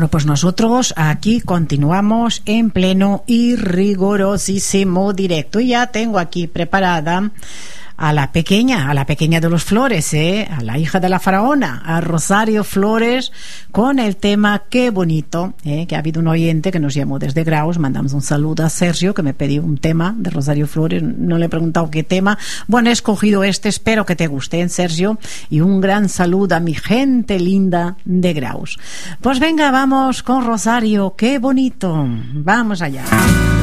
Bueno, pues nosotros aquí continuamos en pleno y rigurosísimo directo. Y ya tengo aquí preparada a la pequeña de los Flores, a la hija de la faraona, a Rosario Flores, con el tema Qué bonito, que ha habido un oyente que nos llamó desde Graus. Mandamos un saludo a Sergio, que me pidió un tema de Rosario Flores. No le he preguntado qué tema. Bueno, he escogido este, espero que te guste, Sergio, y un gran saludo a mi gente linda de Graus. Pues venga, vamos con Rosario, Qué bonito. Vamos allá.